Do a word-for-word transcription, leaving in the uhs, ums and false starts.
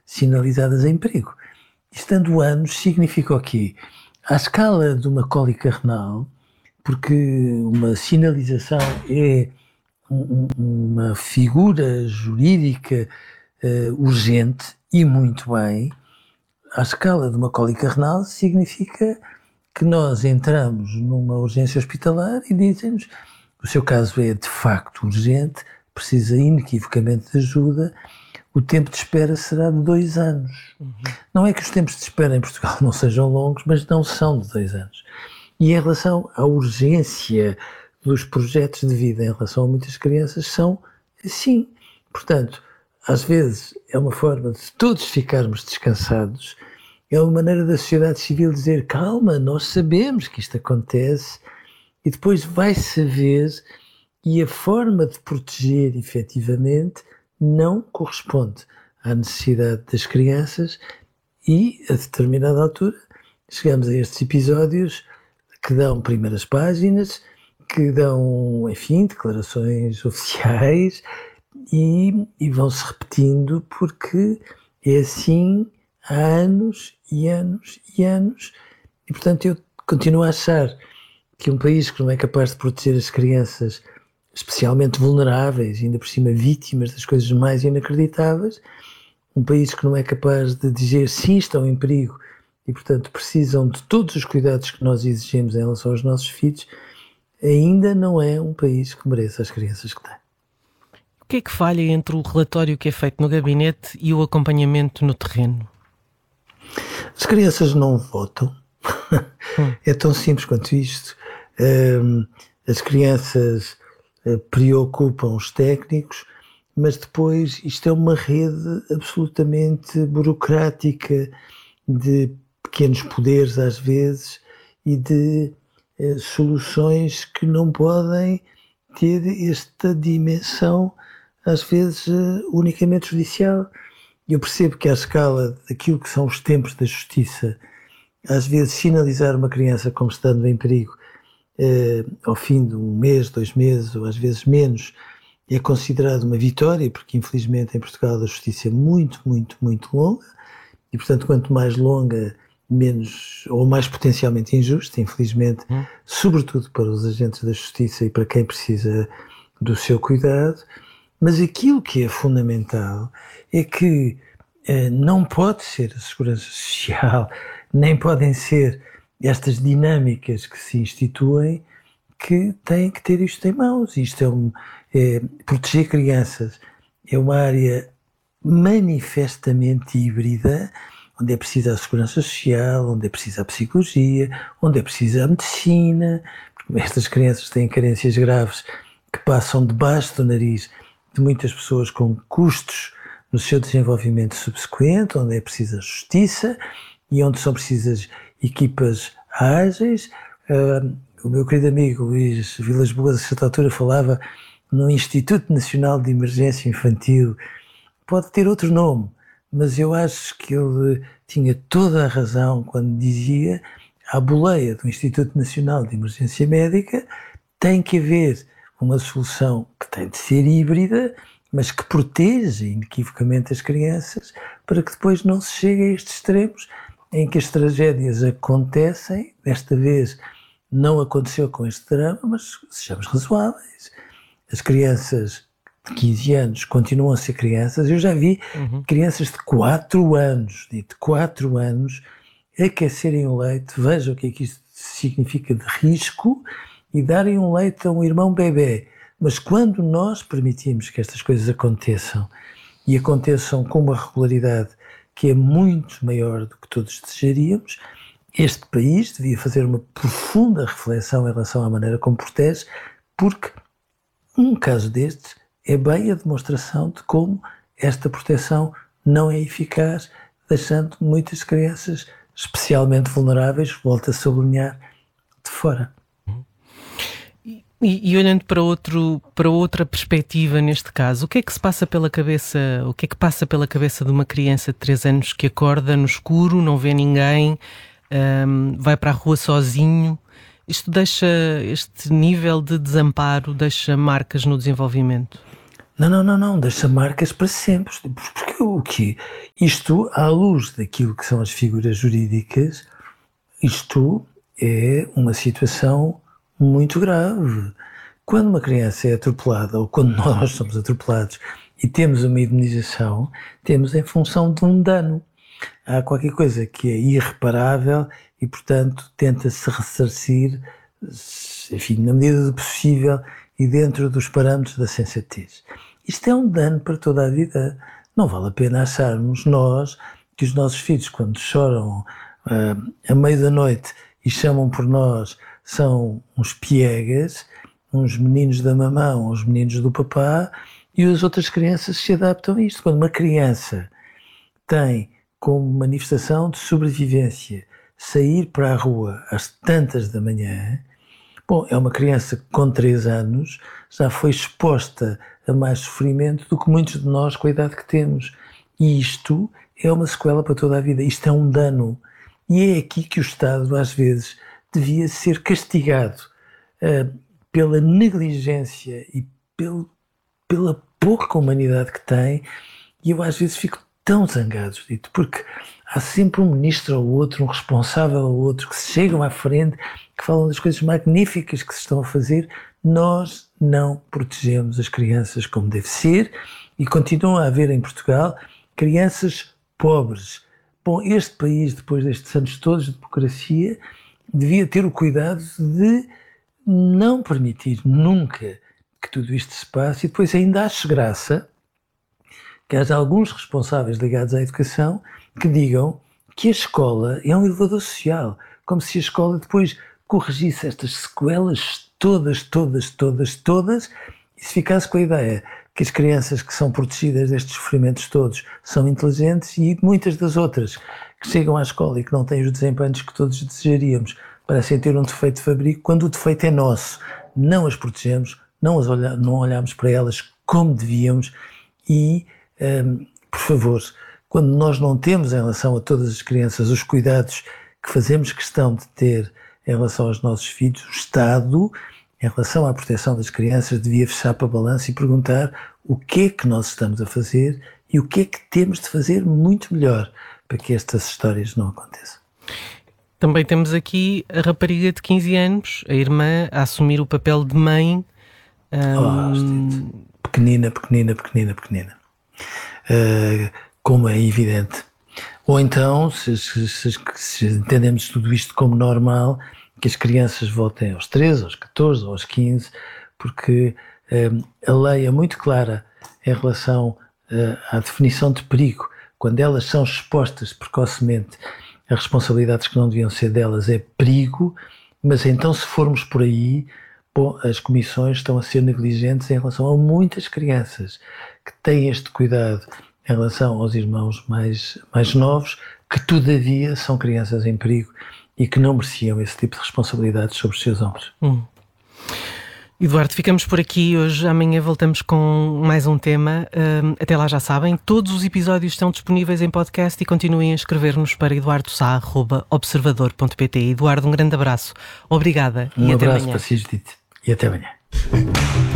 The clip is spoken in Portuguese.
sinalizadas em perigo. Estando anos significa o quê? À escala de uma cólica renal, porque uma sinalização é um, uma figura jurídica uh, urgente e muito bem, à escala de uma cólica renal significa que nós entramos numa urgência hospitalar e dizem-nos o seu caso é de facto urgente, precisa inequivocamente de ajuda, o tempo de espera será de dois anos. Uhum. Não é que os tempos de espera em Portugal não sejam longos, mas não são de dois anos. E em relação à urgência dos projetos de vida em relação a muitas crianças, são assim. Portanto, às vezes é uma forma de todos ficarmos descansados, é uma maneira da sociedade civil dizer calma, nós sabemos que isto acontece, e depois vai-se ver e a forma de proteger efetivamente não corresponde à necessidade das crianças e a determinada altura chegamos a estes episódios que dão primeiras páginas, que dão, enfim, declarações oficiais e, e vão-se repetindo porque é assim há anos e anos e anos e, portanto, eu continuo a achar que um país que não é capaz de proteger as crianças especialmente vulneráveis, ainda por cima vítimas das coisas mais inacreditáveis, um país que não é capaz de dizer sim, estão em perigo e, portanto, precisam de todos os cuidados que nós exigimos em relação aos nossos filhos, ainda não é um país que mereça as crianças que tem. O que é que falha entre o relatório que é feito no gabinete e o acompanhamento no terreno? As crianças não votam. Hum. É tão simples quanto isto. Um, as crianças uh, preocupam os técnicos, mas depois isto é uma rede absolutamente burocrática de pequenos poderes às vezes e de uh, soluções que não podem ter esta dimensão às vezes uh, unicamente judicial. Eu percebo que à escala daquilo que são os tempos da justiça, às vezes sinalizar uma criança como estando em perigo eh, ao fim de um mês, dois meses ou às vezes menos, é considerado uma vitória, porque infelizmente em Portugal a justiça é muito, muito, muito longa e portanto quanto mais longa, menos ou mais potencialmente injusta, infelizmente, hum. sobretudo para os agentes da justiça e para quem precisa do seu cuidado. Mas aquilo que é fundamental é que eh, não pode ser a segurança social, nem podem ser estas dinâmicas que se instituem que têm que ter isto em mãos. Isto é um, é, proteger crianças é uma área manifestamente híbrida, onde é preciso a segurança social, onde é preciso a psicologia, onde é preciso a medicina, porque estas crianças têm carências graves que passam debaixo do nariz de muitas pessoas com custos no seu desenvolvimento subsequente, onde é preciso a justiça e onde são precisas equipas ágeis. Uh, o meu querido amigo Luís Vilas Boas, a certa altura, falava no Instituto Nacional de Emergência Infantil. Pode ter outro nome, mas eu acho que ele tinha toda a razão quando dizia à boleia do Instituto Nacional de Emergência Médica tem que haver uma solução que tem de ser híbrida, mas que proteja inequivocamente as crianças para que depois não se chegue a estes extremos em que as tragédias acontecem. Desta vez não aconteceu com este drama, mas sejamos razoáveis. As crianças de quinze anos continuam a ser crianças. Eu já vi uhum. crianças de quatro anos, de quatro anos, aquecerem o leite. Vejam o que é que isto significa de risco e darem um leite a um irmão bebê. Mas quando nós permitimos que estas coisas aconteçam e aconteçam com uma regularidade que é muito maior do que todos desejaríamos, este país devia fazer uma profunda reflexão em relação à maneira como protege, porque um caso destes é bem a demonstração de como esta proteção não é eficaz, deixando muitas crianças especialmente vulneráveis, volto a sublinhar, de fora. E, e olhando para, outro, para outra perspectiva neste caso, o que é que se passa pela cabeça, o que é que passa pela cabeça de uma criança de três anos que acorda no escuro, não vê ninguém, um, vai para a rua sozinho? Isto deixa, este nível de desamparo deixa marcas no desenvolvimento? Não, não, não, não, deixa marcas para sempre. Porque o quê? Isto, à luz daquilo que são as figuras jurídicas, isto é uma situação muito grave. Quando uma criança é atropelada, ou quando nós somos atropelados e temos uma indemnização, temos em função de um dano. Há qualquer coisa que é irreparável e, portanto, tenta-se ressarcir, enfim, na medida do possível e dentro dos parâmetros da sensatez. Isto é um dano para toda a vida. Não vale a pena acharmos nós que os nossos filhos, quando choram uh, à meia da noite e chamam por nós, são uns piegas, uns meninos da mamão, uns meninos do papá, e as outras crianças se adaptam a isto. Quando uma criança tem como manifestação de sobrevivência sair para a rua às tantas da manhã, bom, é uma criança que com três anos já foi exposta a mais sofrimento do que muitos de nós com a idade que temos. E isto é uma sequela para toda a vida. Isto é um dano. E é aqui que o Estado, às vezes, devia ser castigado uh, pela negligência e pelo, pela pouca humanidade que tem. E eu, às vezes, fico tão zangado, dito, porque há sempre um ministro ou outro, um responsável ou outro, que se chegam à frente, que falam das coisas magníficas que se estão a fazer. Nós não protegemos as crianças como deve ser e continuam a haver em Portugal crianças pobres. Bom, este país, depois destes anos todos de democracia, devia ter o cuidado de não permitir nunca que tudo isto se passe e depois ainda acho graça que haja alguns responsáveis ligados à educação que digam que a escola é um elevador social, como se a escola depois corrigisse estas sequelas todas, todas, todas, todas, e se ficasse com a ideia que as crianças que são protegidas destes sofrimentos todos são inteligentes e muitas das outras que chegam à escola e que não têm os desempenhos que todos desejaríamos parecem ter um defeito de fabrico, quando o defeito é nosso. Não as protegemos, não, as olha, não olhamos para elas como devíamos e, um, por favor, quando nós não temos em relação a todas as crianças os cuidados que fazemos questão de ter em relação aos nossos filhos, o Estado, em relação à proteção das crianças, devia fechar para a balança e perguntar o que é que nós estamos a fazer e o que é que temos de fazer muito melhor para que estas histórias não aconteçam. Também temos aqui a rapariga de quinze anos, a irmã, a assumir o papel de mãe. Um... Oh, pequenina, pequenina, pequenina, pequenina. Uh, como é evidente. Ou então, se, se, se, se entendemos tudo isto como normal, que as crianças voltem aos treze, aos catorze, aos quinze, porque um, a lei é muito clara em relação uh, à definição de perigo. Quando elas são expostas precocemente a responsabilidades que não deviam ser delas, é perigo, mas então se formos por aí, bom, as comissões estão a ser negligentes em relação a muitas crianças que têm este cuidado em relação aos irmãos mais, mais novos, que todavia são crianças em perigo e que não mereciam esse tipo de responsabilidades sobre os seus ombros. Hum. Eduardo, ficamos por aqui hoje. Amanhã voltamos com mais um tema. Um, até lá já sabem, todos os episódios estão disponíveis em podcast e continuem a escrever-nos para eduardo sá arroba observador ponto pt. Eduardo, um grande abraço. Obrigada um e até amanhã. Um abraço para si, Judite, e até amanhã.